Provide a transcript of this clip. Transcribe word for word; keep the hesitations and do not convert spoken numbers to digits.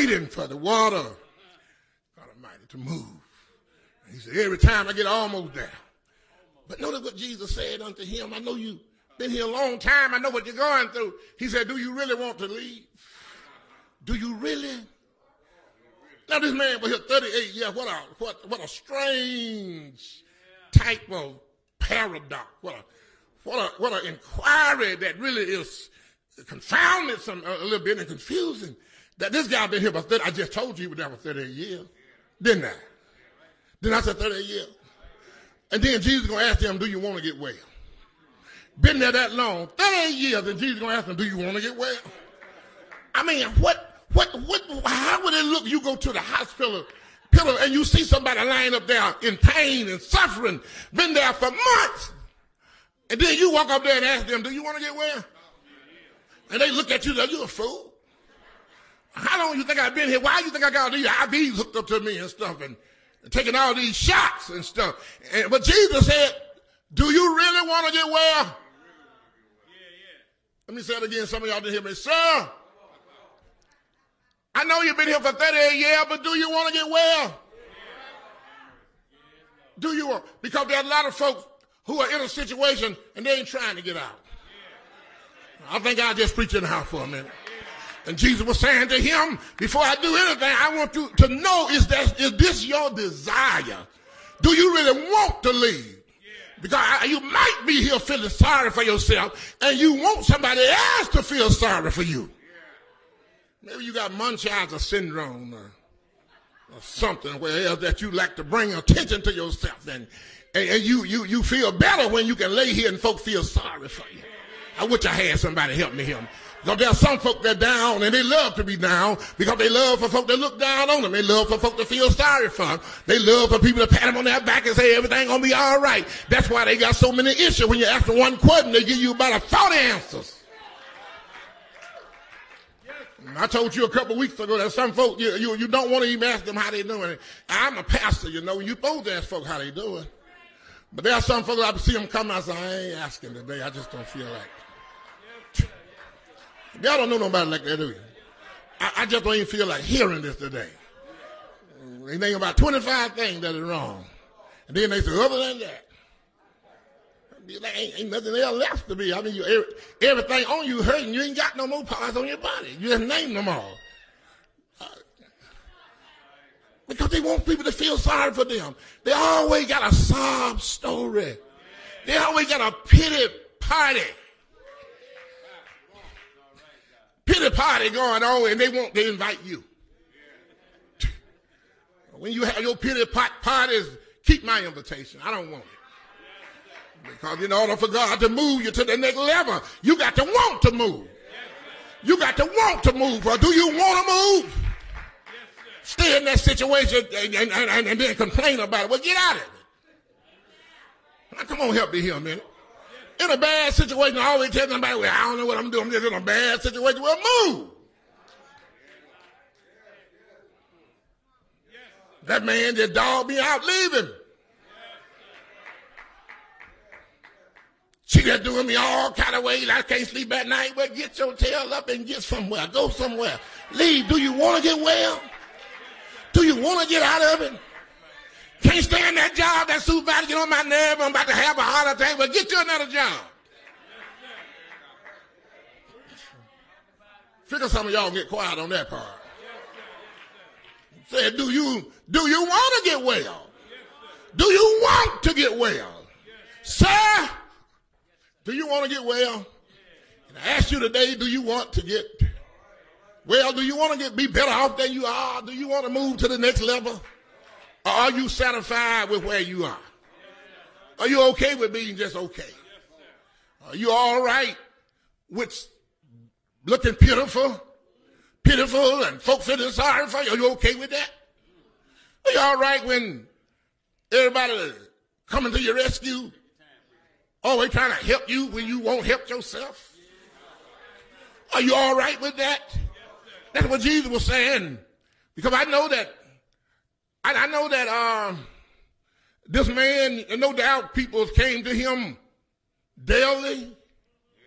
waiting for the water, God Almighty, to move. And he said, every time I get almost there. But notice what Jesus said unto him. I know you've been here a long time. I know what you're going through. He said, do you really want to leave? Do you really? Now this man was here thirty-eight years. What a, what, what a strange type of paradox. What a, what a, what an inquiry that really is confounded some, a little bit and confusing. That this guy been here for thirty, I just told you he was there for thirty-eight years. Didn't I? Then I said thirty-eight years. And then Jesus going to ask him, do you want to get well? Been there that long, thirty-eight years, and Jesus going to ask him, do you want to get well? I mean, what, what, what, how would it look? You go to the hospital pillow and you see somebody lying up there in pain and suffering, been there for months. And then you walk up there and ask them, do you want to get well? And they look at you like, you're a fool. How long you think I've been here? Why do you think I got all these I Vs hooked up to me and stuff and, and taking all these shots and stuff? And, but Jesus said, do you really want to get well? Yeah, yeah. Let me say it again. Some of y'all didn't hear me. Sir, I know you've been here for thirty-eight years, but do you want to get well? Yeah. Do you want? Because there are a lot of folks who are in a situation and they ain't trying to get out. I think I'll just preach in the house for a minute. And Jesus was saying to him, before I do anything, I want you to know, is that, is this your desire? Do you really want to leave? Because I, you might be here feeling sorry for yourself, and you want somebody else to feel sorry for you. Maybe you got Munchausen syndrome or, or something where else that you like to bring attention to yourself, and, and, and you, you, you feel better when you can lay here and folks feel sorry for you. I wish I had somebody help me here. Because there are some folk that are down, and they love to be down because they love for folk to look down on them. They love for folk to feel sorry for them. They love for people to pat them on their back and say everything going to be all right. That's why they got so many issues. When you ask them one question, they give you about a forty answers. I told you a couple of weeks ago that some folk, you, you, you don't want to even ask them how they doing. I'm a pastor, you know, and you're supposed to ask folk how they doing. But there are some folks, I see them come out and say, I ain't asking today. I just don't feel like it. Y'all don't know nobody like that, do you? I, I just don't even feel like hearing this today. They think about twenty-five things that are wrong. And then they say, other than that, like, ain't, ain't nothing else left to be. I mean, you, every, everything on you hurting. You ain't got no more parts on your body. You just name them all. Uh, because they want people to feel sorry for them. They always got a sob story. They always got a pity party. Pity party going on, and they want to invite you. When you have your pity pot parties, keep my invitation. I don't want it. Because in order for God to move you to the next level, you got to want to move. You got to want to move. Or do you want to move? Stay in that situation and, and, and, and then complain about it. Well, get out of it. Now, come on, help me here a minute. In a bad situation, I always tell somebody, well, I don't know what I'm doing. I'm just in a bad situation. Well, move. That man just dogged me out, leave him. She just doing me all kind of ways. I can't sleep at night. Well, get your tail up and get somewhere. Go somewhere. Leave. Do you want to get well? Do you want to get out of it? Can't stand that job, that supervisor, get on my nerve, I'm about to have a heart attack, but get you another job. Figure some of y'all get quiet on that part. Say, do you, do you want to get well? Do you want to get well? Sir, do you want to get well? And I ask you today, do you want to get well? Do you want to get be better off than you are? Do you want to move to the next level? Or are you satisfied with where you are? Are you okay with being just okay? Are you all right with looking pitiful, pitiful, and folks feeling sorry for you? Are you okay with that? Are you all right when everybody coming to your rescue, always trying to help you when you won't help yourself? Are you all right with that? That's what Jesus was saying. Because I know that I know that uh, this man, no doubt people came to him daily